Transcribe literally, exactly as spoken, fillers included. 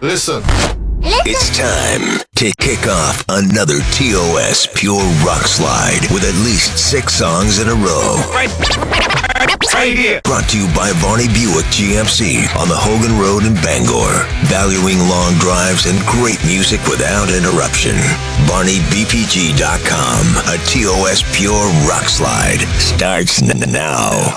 Listen. It's time to kick off another T O S Pure Rock Slide with at least six songs in a row. Right, right here. Brought to you by Varney Buick G M C on the Hogan Road in Bangor. Valuing long drives and great music without interruption. Varney B P G dot com. A T O S Pure Rock Slide starts n- now.